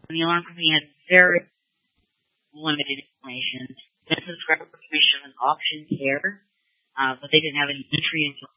And the alarm company had very limited information. The subscriber information was options there, but they didn't have any entry into